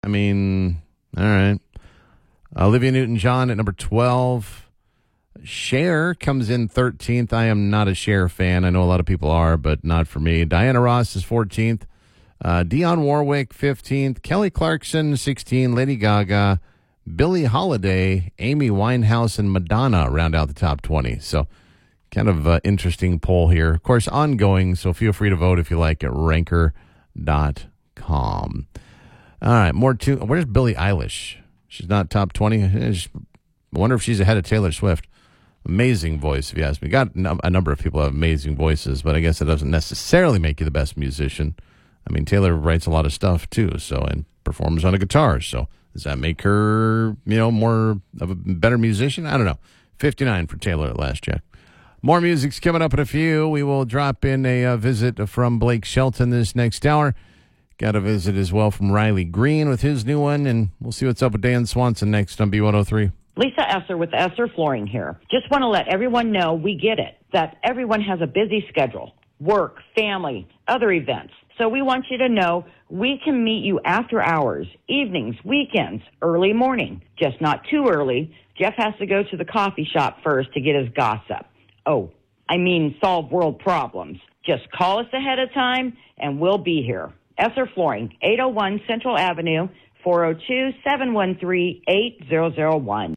mean, all right. Olivia Newton-John at number 12. Cher comes in 13th. I am not a Cher fan. I know a lot of people are, but not for me. Diana Ross is 14th. Dionne Warwick, 15th. Kelly Clarkson, 16th. Lady Gaga, Billie Holiday, Amy Winehouse, and Madonna round out the top 20. So kind of interesting poll here. Of course, ongoing, so feel free to vote if you like at ranker.com. All right, where's Billie Eilish? She's not top 20. I wonder if she's ahead of Taylor Swift. Amazing voice, if you ask me. Got a number of people have amazing voices, but I guess it doesn't necessarily make you the best musician. I mean, Taylor writes a lot of stuff, too, and performs on a guitar. So does that make her, more of a better musician? I don't know. 59 for Taylor at last check. More music's coming up in a few. We will drop in a visit from Blake Shelton this next hour. Got a visit as well from Riley Green with his new one, and we'll see what's up with Dan Swanson next on B103. Lisa Esser with Esser Flooring here. Just want to let everyone know we get it, that everyone has a busy schedule, work, family, other events. So we want you to know we can meet you after hours, evenings, weekends, early morning, just not too early. Jeff has to go to the coffee shop first to get his gossip. Solve world problems. Just call us ahead of time and we'll be here. Esser Flooring, 801 Central Avenue, 402-713-8001.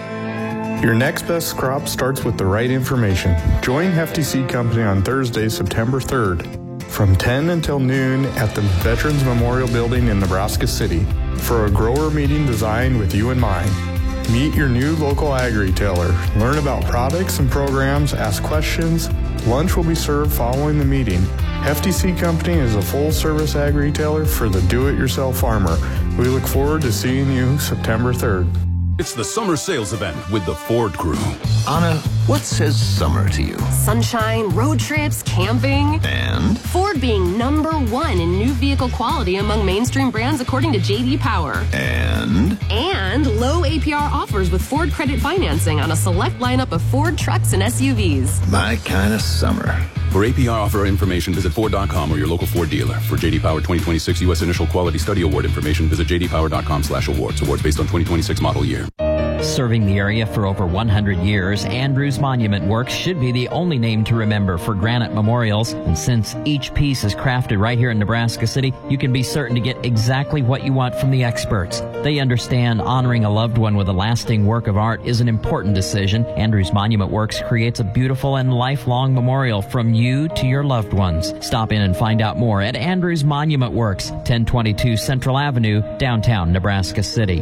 Your next best crop starts with the right information. Join Hefty Seed Company on Thursday, September 3rd, from 10 until noon at the Veterans Memorial Building in Nebraska City for a grower meeting designed with you in mind. Meet your new local ag retailer. Learn about products and programs, ask questions. Lunch will be served following the meeting. Hefty Seed Company is a full-service ag retailer for the do-it-yourself farmer. We look forward to seeing you September 3rd. It's the summer sales event with the Ford Crew. Anna, what says summer to you? Sunshine, road trips, camping. And? Ford being #1 in new vehicle quality among mainstream brands according to J.D. Power. And low APR offers with Ford credit financing on a select lineup of Ford trucks and SUVs. My kind of summer. For APR offer information, visit Ford.com or your local Ford dealer. For J.D. Power 2026 U.S. Initial Quality Study Award information, visit jdpower.com/awards. Awards based on 2026 model year. Serving the area for over 100 years, Andrews Monument Works should be the only name to remember for granite memorials. And since each piece is crafted right here in Nebraska City, you can be certain to get exactly what you want from the experts. They understand honoring a loved one with a lasting work of art is an important decision. Andrews Monument Works creates a beautiful and lifelong memorial from you to your loved ones. Stop in and find out more at Andrews Monument Works, 1022 Central Avenue, downtown Nebraska City.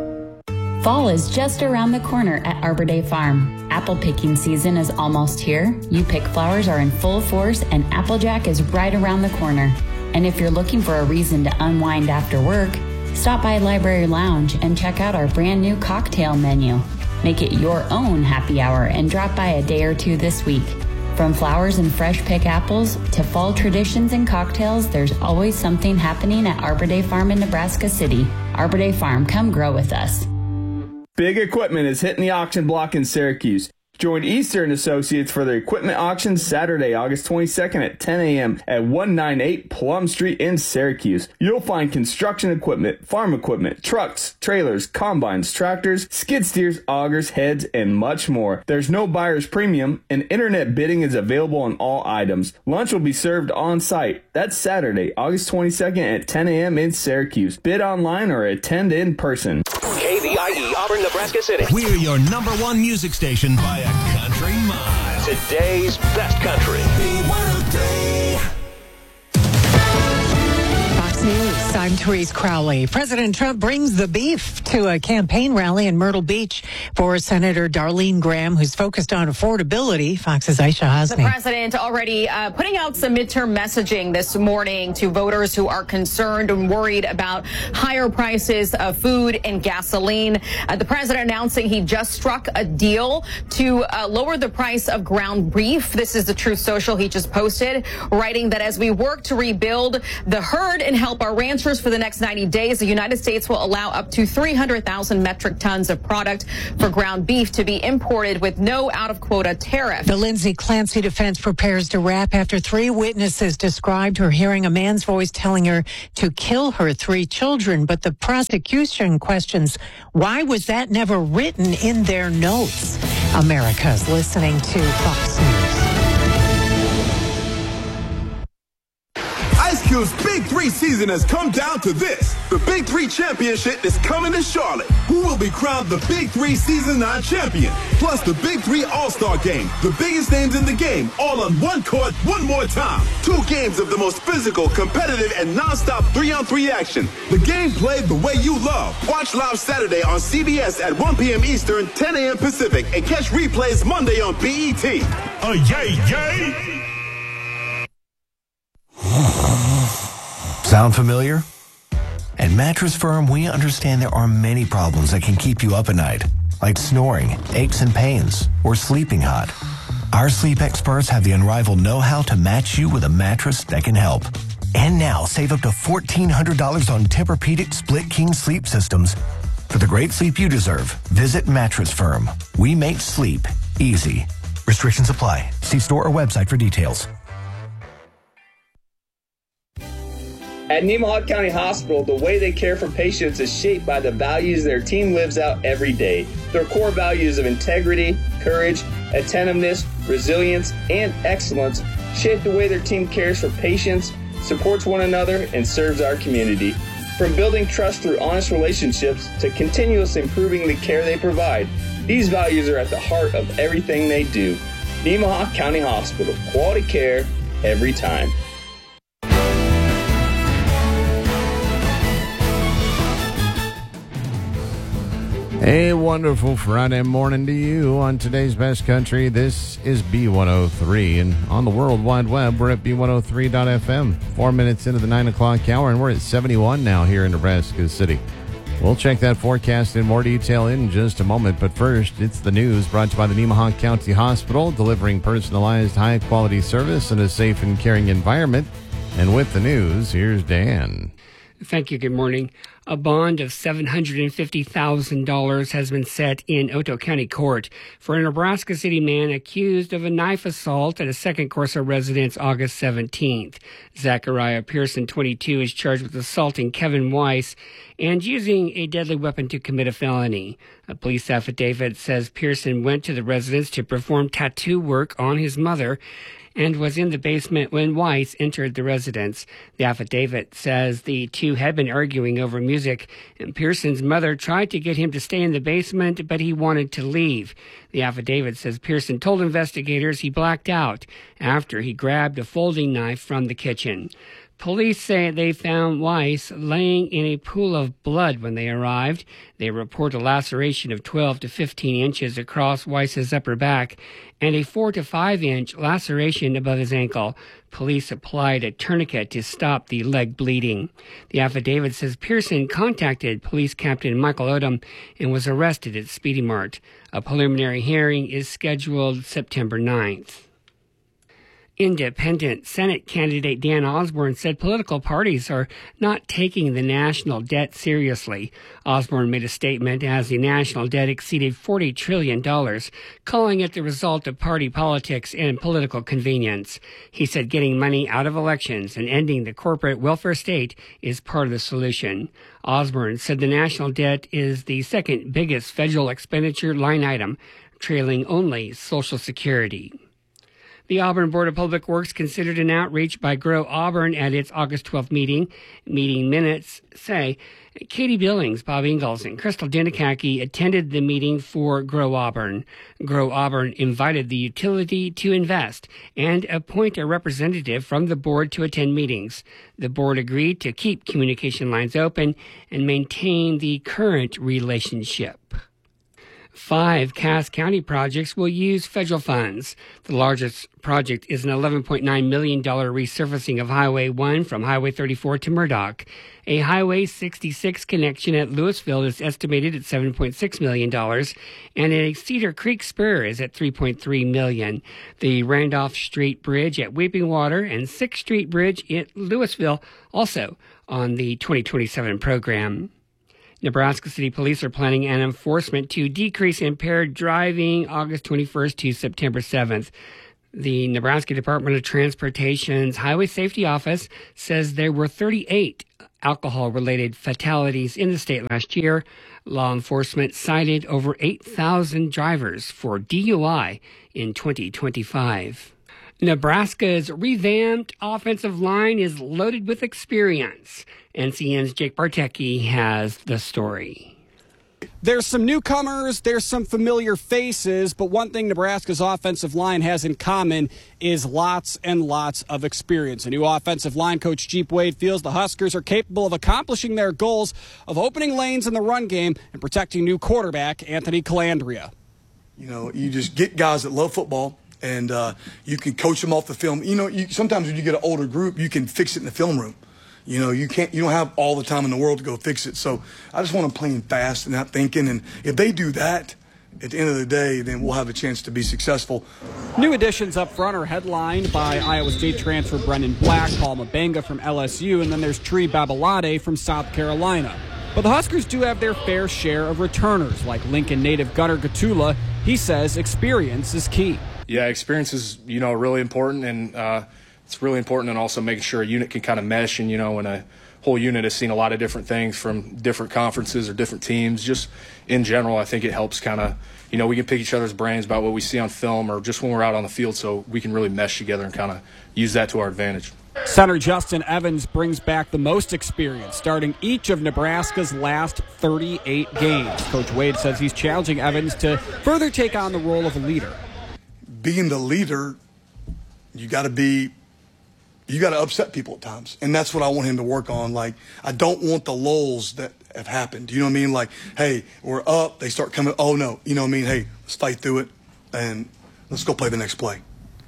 Fall is just around the corner at Arbor Day Farm. Apple picking season is almost here. You Pick flowers are in full force and Applejack is right around the corner. And if you're looking for a reason to unwind after work, stop by Library Lounge and check out our brand new cocktail menu. Make it your own happy hour and drop by a day or two this week. From flowers and fresh pick apples to fall traditions and cocktails, there's always something happening at Arbor Day Farm in Nebraska City. Arbor Day Farm, come grow with us. Big equipment is hitting the auction block in Syracuse. Join Eastern Associates for their equipment auction Saturday, August 22nd at 10 a.m. at 198 Plum Street in Syracuse. You'll find construction equipment, farm equipment, trucks, trailers, combines, tractors, skid steers, augers, heads, and much more. There's no buyer's premium, and internet bidding is available on all items. Lunch will be served on site. That's Saturday, August 22nd at 10 a.m. in Syracuse. Bid online or attend in person. KVIE Auburn, Nebraska City. We're your #1 music station by a country mile. Today's best country. B103. Fox News, I'm Therese Crowley. President Trump brings the beef to a campaign rally in Myrtle Beach for Senator Darlene Graham, who's focused on affordability. Fox's Aisha Hasmi. The president already putting out some midterm messaging this morning to voters who are concerned and worried about higher prices of food and gasoline. The president announcing he just struck a deal to lower the price of ground beef. This is the Truth Social he just posted, writing that as we work to rebuild the herd and help our ranchers measures for the next 90 days, the United States will allow up to 300,000 metric tons of product for ground beef to be imported with no out-of-quota tariff. The Lindsay Clancy defense prepares to wrap after 3 witnesses described her hearing a man's voice telling her to kill her 3 children. But the prosecution questions, why was that never written in their notes? America's listening to Fox News. Ice Cube's Big 3 season has come down to this. The Big 3 Championship is coming to Charlotte. Who will be crowned the Big 3 Season 9 champion? Plus the Big 3 All-Star Game. The biggest names in the game, all on one court, one more time. 2 games of the most physical, competitive, and non-stop 3-on-3 action. The game played the way you love. Watch live Saturday on CBS at 1 p.m. Eastern, 10 a.m. Pacific, and catch replays Monday on BET. Yay, yay! Sound familiar? At Mattress Firm, we understand there are many problems that can keep you up at night, like snoring, aches and pains, or sleeping hot. Our sleep experts have the unrivaled know-how to match you with a mattress that can help. And now, save up to $1,400 on Tempur-Pedic Split King sleep systems. For the great sleep you deserve, visit Mattress Firm. We make sleep easy. Restrictions apply. See store or website for details. At Nemaha County Hospital, the way they care for patients is shaped by the values their team lives out every day. Their core values of integrity, courage, attentiveness, resilience, and excellence shape the way their team cares for patients, supports one another, and serves our community. From building trust through honest relationships to continuously improving the care they provide, these values are at the heart of everything they do. Nemaha County Hospital, quality care every time. A wonderful Friday morning to you on today's Best Country. This is B103, and on the World Wide Web, we're at B103.fm. 4 minutes into the 9 o'clock hour, and we're at 71 now here in Nebraska City. We'll check that forecast in more detail in just a moment, but first, it's the news brought to you by the Nemaha County Hospital, delivering personalized, high-quality service in a safe and caring environment. And with the news, here's Dan. Thank you. Good morning. A bond of $750,000 has been set in Otoe County Court for a Nebraska City man accused of a knife assault at a Second Corso residence August 17th. Zachariah Pearson, 22, is charged with assaulting Kevin Weiss and using a deadly weapon to commit a felony. A police affidavit says Pearson went to the residence to perform tattoo work on his mother and was in the basement when Weiss entered the residence. The affidavit says the two had been arguing over music, and Pearson's mother tried to get him to stay in the basement, but he wanted to leave. The affidavit says Pearson told investigators he blacked out after he grabbed a folding knife from the kitchen. Police say they found Weiss laying in a pool of blood when they arrived. They report a laceration of 12 to 15 inches across Weiss's upper back and a 4 to 5 inch laceration above his ankle. Police applied a tourniquet to stop the leg bleeding. The affidavit says Pearson contacted Police Captain Michael Odom and was arrested at Speedy Mart. A preliminary hearing is scheduled September 9th. Independent Senate candidate Dan Osborne said political parties are not taking the national debt seriously. Osborne made a statement as the national debt exceeded $40 trillion, calling it the result of party politics and political convenience. He said getting money out of elections and ending the corporate welfare state is part of the solution. Osborne said the national debt is the second biggest federal expenditure line item, trailing only Social Security. The Auburn Board of Public Works considered an outreach by Grow Auburn at its August 12th meeting. Meeting minutes say Katie Billings, Bob Ingalls, and Crystal Denikaki attended the meeting for Grow Auburn. Grow Auburn invited the utility to invest and appoint a representative from the board to attend meetings. The board agreed to keep communication lines open and maintain the current relationship. 5 Cass County projects will use federal funds. The largest project is an $11.9 million resurfacing of Highway 1 from Highway 34 to Murdoch. A Highway 66 connection at Louisville is estimated at $7.6 million, and a Cedar Creek spur is at $3.3 million. The Randolph Street Bridge at Weeping Water and 6th Street Bridge at Louisville also on the 2027 program. Nebraska City Police are planning an enforcement to decrease impaired driving August 21st to September 7th. The Nebraska Department of Transportation's Highway Safety Office says there were 38 alcohol-related fatalities in the state last year. Law enforcement cited over 8,000 drivers for DUI in 2025. Nebraska's revamped offensive line is loaded with experience. NCN's Jake Bartecki has the story. There's some newcomers, there's some familiar faces, but one thing Nebraska's offensive line has in common is lots and lots of experience. A new offensive line coach, Jeep Wade, feels the Huskers are capable of accomplishing their goals of opening lanes in the run game and protecting new quarterback Anthony Calandria. You know, you just get guys that love football, and you can coach them off the film. You know, sometimes when you get an older group, you can fix it in the film room. You know, you don't have all the time in the world to go fix it. So I just want them playing fast and not thinking. And if they do that, at the end of the day, then we'll have a chance to be successful. New additions up front are headlined by Iowa State transfer Brendan Black, Paul Mabenga from LSU, and then there's Tree Babalade from South Carolina. But the Huskers do have their fair share of returners, like Lincoln native Gunnar Gatula. He says experience is key. Yeah, experience is, really important, and it's really important, and also making sure a unit can kind of mesh. And, when a whole unit has seen a lot of different things from different conferences or different teams, just in general, I think it helps kind of, we can pick each other's brains about what we see on film or just when we're out on the field, so we can really mesh together and kind of use that to our advantage. Center Justin Evans brings back the most experience, starting each of Nebraska's last 38 games. Coach Wade says he's challenging Evans to further take on the role of a leader. Being the leader, you got to upset people at times. And that's what I want him to work on. Like, I don't want the lulls that have happened. You know what I mean? Like, hey, we're up. They start coming. Oh, no. You know what I mean? Hey, let's fight through it, and let's go play the next play.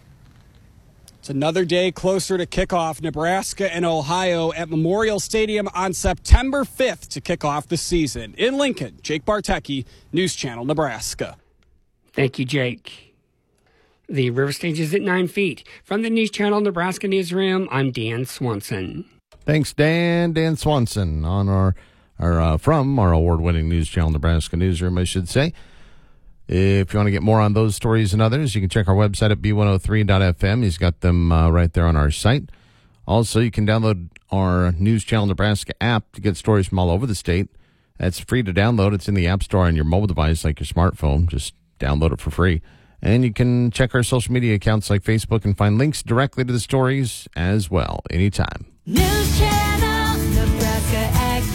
It's another day closer to kickoff. Nebraska and Ohio at Memorial Stadium on September 5th to kick off the season. In Lincoln, Jake Bartecki, News Channel, Nebraska. Thank you, Jake. The river stage is at 9 feet. From the News Channel Nebraska Newsroom, I'm Dan Swanson. Thanks, Dan. Dan Swanson on from our award-winning News Channel Nebraska Newsroom, I should say. If you want to get more on those stories and others, you can check our website at b103.fm. He's got them right there on our site. Also, you can download our News Channel Nebraska app to get stories from all over the state. That's free to download. It's in the App Store on your mobile device, like your smartphone. Just download it for free. And you can check our social media accounts like Facebook and find links directly to the stories as well anytime. News Channel, Nebraska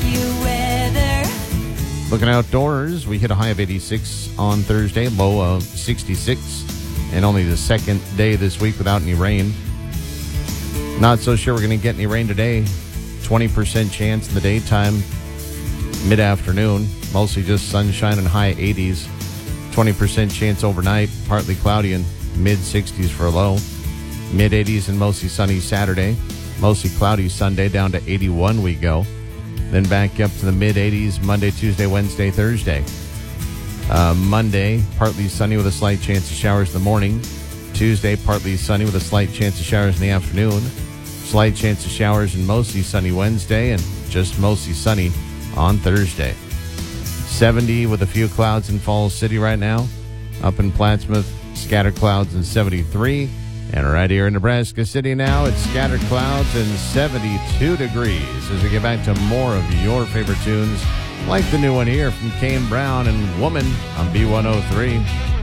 AccuWeather. Looking outdoors, we hit a high of 86 on Thursday, low of 66, and only the second day this week without any rain. Not so sure we're going to get any rain today. 20% chance in the daytime, mid-afternoon, mostly just sunshine and high 80s. 20% chance overnight, partly cloudy and mid-60s for a low. Mid-80s and mostly sunny Saturday. Mostly cloudy Sunday, down to 81 we go. Then back up to the mid-80s Monday, Tuesday, Wednesday, Thursday. Monday, partly sunny with a slight chance of showers in the morning. Tuesday, partly sunny with a slight chance of showers in the afternoon. Slight chance of showers and mostly sunny Wednesday, and just mostly sunny on Thursday. 70 with a few clouds in Falls City right now. Up in Plattsmouth, scattered clouds and 73. And right here in Nebraska City now, it's scattered clouds and 72 degrees. As we get back to more of your favorite tunes, like the new one here from Kane Brown and Woman on B103.